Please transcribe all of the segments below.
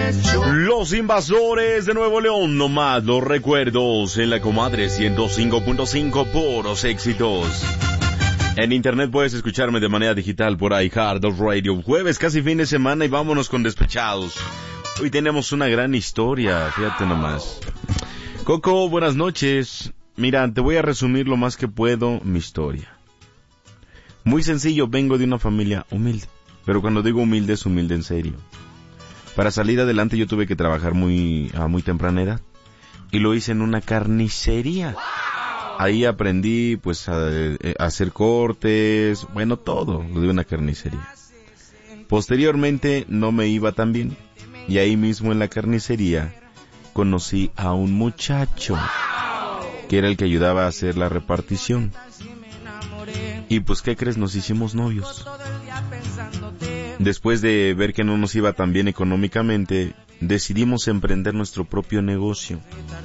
Los Invasores de Nuevo León, nomás los recuerdos en la Comadre 105.5, puros éxitos. En internet puedes escucharme de manera digital por iHeartRadio. Jueves, casi fin de semana, y vámonos con Despechados. Hoy tenemos una gran historia, fíjate nomás. Coco, buenas noches. Mira, te voy a resumir lo más que puedo mi historia. Muy sencillo, vengo de una familia humilde. Pero cuando digo humilde, es humilde en serio. Para salir adelante yo tuve que trabajar a muy temprana edad. Y lo hice en una carnicería. Ahí aprendí pues a hacer cortes, bueno, todo lo de una carnicería. Posteriormente no me iba tan bien. Y ahí mismo en la carnicería conocí a un muchacho que era el que ayudaba a hacer la repartición. Y pues, ¿qué crees? Nos hicimos novios. Después de ver que no nos iba tan bien económicamente, decidimos emprender nuestro propio negocio.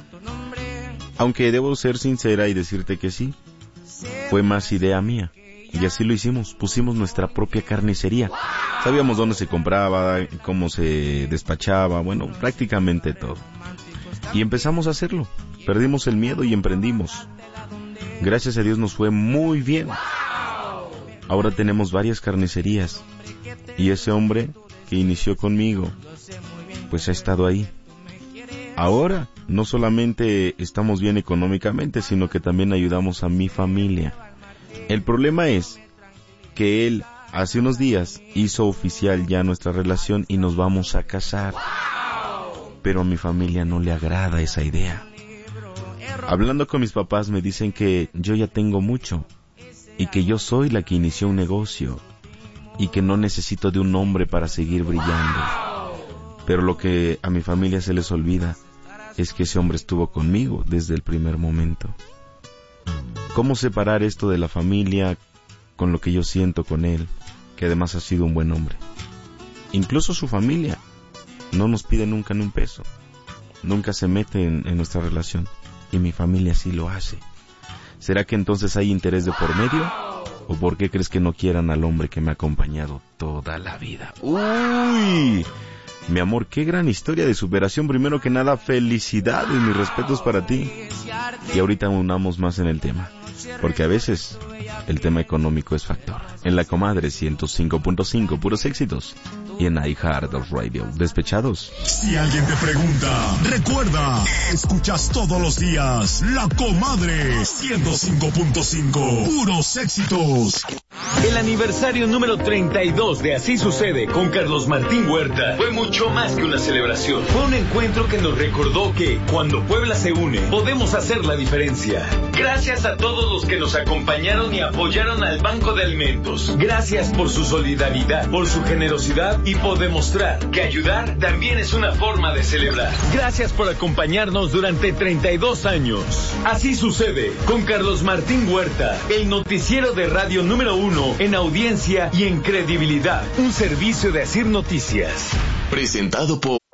Aunque debo ser sincera y decirte que sí, fue más idea mía. Y así lo hicimos, pusimos nuestra propia carnicería. Sabíamos dónde se compraba, cómo se despachaba, bueno, prácticamente todo. Y empezamos a hacerlo. Perdimos el miedo y emprendimos. Gracias a Dios nos fue muy bien. Ahora tenemos varias carnicerías. Y ese hombre que inició conmigo, pues ha estado ahí. Ahora no solamente estamos bien económicamente, sino que también ayudamos a mi familia. El problema es que él hace unos días hizo oficial ya nuestra relación y nos vamos a casar. Pero a mi familia no le agrada esa idea. Hablando con mis papás me dicen que yo ya tengo mucho y que yo soy la que inició un negocio y que no necesito de un hombre para seguir brillando. Pero lo que a mi familia se les olvida es que ese hombre estuvo conmigo desde el primer momento. ¿Cómo separar esto de la familia con lo que yo siento con él, que además ha sido un buen hombre? Incluso su familia no nos pide nunca ni un peso, nunca se mete en nuestra relación, y mi familia sí lo hace. ¿Será que entonces hay interés de por medio? ¿O por qué crees que no quieran al hombre que me ha acompañado toda la vida? ¡Uy! Mi amor, qué gran historia de superación. Primero que nada, felicidades, mis respetos para ti. Y ahorita unamos más en el tema, porque a veces el tema económico es factor. En la Comadre 105.5, puros éxitos. Y en iHeartRadio, Despechados. Si alguien te pregunta, recuerda, escuchas todos los días La Comadre 105.5, puros éxitos. El aniversario número 32 de Así Sucede con Carlos Martín Huerta fue mucho más que una celebración. Fue un encuentro que nos recordó que cuando Puebla se une, podemos hacer la diferencia. Gracias a todos los que nos acompañaron y apoyaron al Banco de Alimentos. Gracias por su solidaridad, por su generosidad y por demostrar que ayudar también es una forma de celebrar. Gracias por acompañarnos durante 32 años. Así Sucede con Carlos Martín Huerta, el noticiero de radio número 1 en audiencia y en credibilidad. Un servicio de Asir Noticias. Presentado por